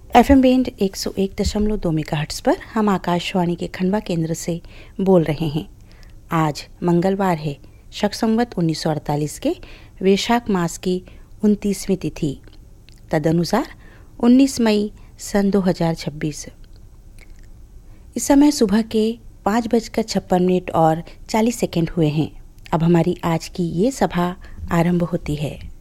FM band 101.2 megahertz पर हम आकाशवाणी के खंडवा केंद्र से बोल रहे हैं। आज मंगलवार है, शक संवत 1948 के वैशाख मास की 29वीं तिथि, तदनुसार 19 मई सन 2026। इस समय सुबह के 5:56 और 40 सेकंड हुए हैं। अब हमारी आज की ये सभा आरंभ होती है।